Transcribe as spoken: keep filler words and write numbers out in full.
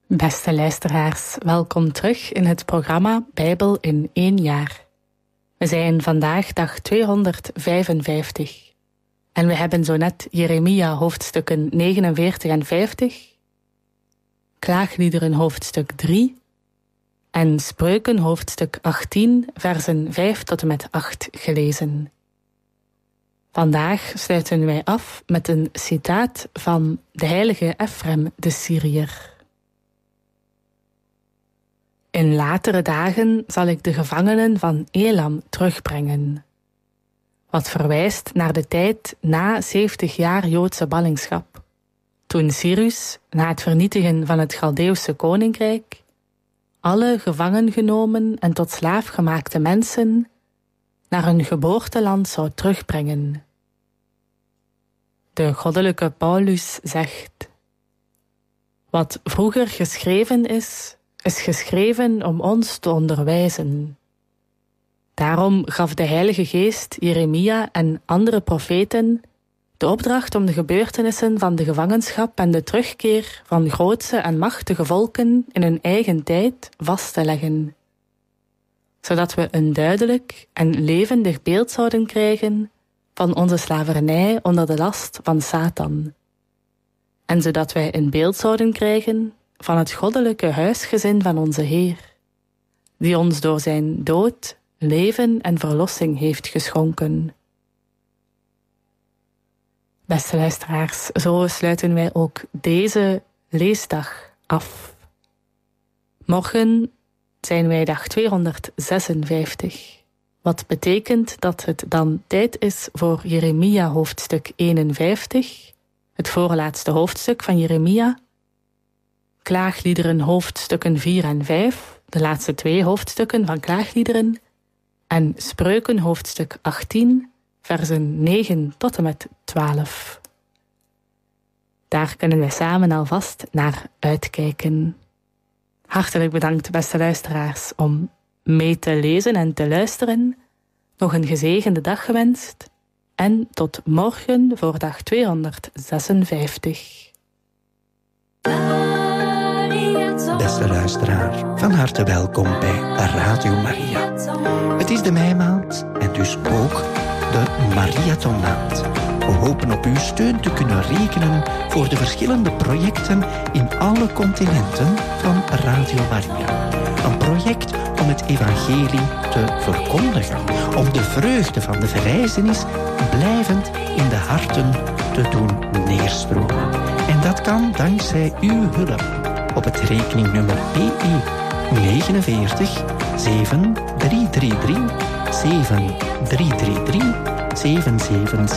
Beste luisteraars, welkom terug in het programma Bijbel in één jaar. We zijn vandaag dag tweehonderdvijfenvijftig en we hebben zo net Jeremia hoofdstukken negenenveertig en vijftig, Klaagliederen hoofdstuk drie en Spreuken hoofdstuk achttien, versen vijf tot en met acht gelezen. Vandaag sluiten wij af met een citaat van de heilige Efrem de Syriër. In latere dagen zal ik de gevangenen van Elam terugbrengen. Wat verwijst naar de tijd na zeventig jaar Joodse ballingschap, toen Cyrus, na het vernietigen van het Chaldeeuwse koninkrijk, alle gevangen genomen en tot slaaf gemaakte mensen naar hun geboorteland zou terugbrengen. De goddelijke Paulus zegt: wat vroeger geschreven is, is geschreven om ons te onderwijzen. Daarom gaf de Heilige Geest Jeremia en andere profeten de opdracht om de gebeurtenissen van de gevangenschap en de terugkeer van grootse en machtige volken in hun eigen tijd vast te leggen, zodat we een duidelijk en levendig beeld zouden krijgen van onze slavernij onder de last van Satan, en zodat wij een beeld zouden krijgen van het goddelijke huisgezin van onze Heer, die ons door zijn dood, leven en verlossing heeft geschonken. Beste luisteraars, zo sluiten wij ook deze leesdag af. Morgen zijn wij dag tweehonderdzesenvijftig, wat betekent dat het dan tijd is voor Jeremia hoofdstuk eenenvijftig, het voorlaatste hoofdstuk van Jeremia, Klaagliederen hoofdstukken vier en vijf, de laatste twee hoofdstukken van Klaagliederen, en Spreuken hoofdstuk achttien, versen negen tot en met twaalf. Daar kunnen wij samen alvast naar uitkijken. Hartelijk bedankt, beste luisteraars, om mee te lezen en te luisteren. Nog een gezegende dag gewenst en tot morgen voor dag tweehonderdzesenvijftig. Beste luisteraar, van harte welkom bij Radio Maria. Het is de meimaand en dus ook de Mariathonmaand. We hopen op uw steun te kunnen rekenen voor de verschillende projecten in alle continenten van Radio Maria. Een project om het evangelie te verkondigen, om de vreugde van de verrijzenis blijvend in de harten te doen neerstromen. En dat kan dankzij uw hulp op het rekeningnummer P E negenenveertig zeven drie drie drie zeven drie drie drie zeven zeven